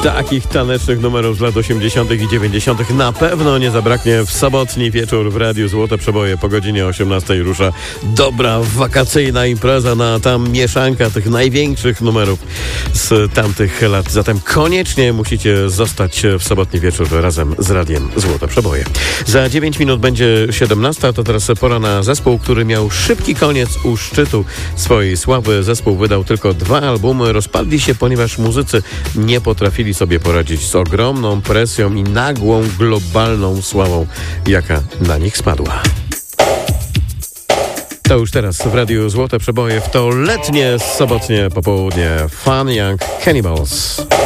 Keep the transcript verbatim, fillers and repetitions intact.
Takich tanecznych numerów z lat osiemdziesiątych i dziewięćdziesiątych na pewno nie zabraknie w sobotni wieczór w Radiu Złote Przeboje. Po godzinie osiemnastej rusza dobra wakacyjna impreza, na tam mieszanka tych największych numerów z tamtych lat. Zatem koniecznie musicie zostać w sobotni wieczór razem z Radiem Złote Przeboje. Za dziewięć minut będzie siedemnasta, to teraz pora na zespół, który miał szybki koniec u szczytu swojej sławy. Zespół wydał tylko dwa albumy, rozpadli się, ponieważ muzycy nie potrafili sobie poradzić z ogromną presją i nagłą, globalną sławą, jaka na nich spadła. To już teraz w Radiu Złote Przeboje w to letnie, sobotnie popołudnie. Fun Young Cannibals.